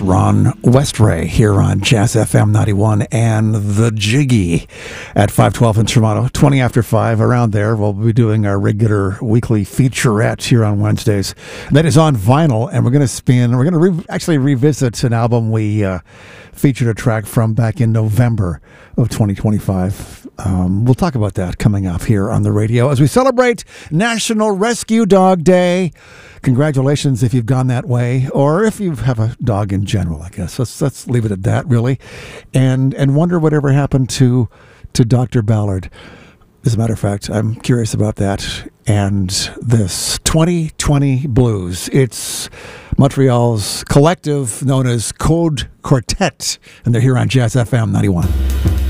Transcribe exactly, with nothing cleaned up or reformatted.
Ron Westray here on Jazz F M ninety-one and The Jiggy at five twelve in Toronto, twenty after five, around there. We'll be doing our regular weekly featurette here on Wednesdays. That is on vinyl, and we're going to spin, we're going to re- actually revisit an album we uh, featured a track from back in November of twenty twenty-five. Um, we'll talk about that coming up here on the radio as we celebrate National Rescue Dog Day. Congratulations if you've gone that way, or if you have a dog in general, I guess. Let's let's leave it at that, really, and and wonder whatever happened to to Doctor Ballard. As a matter of fact, I'm curious about that. And this twenty twenty Blues. It's Montreal's collective known as Code Quartet, and they're here on Jazz F M ninety-one.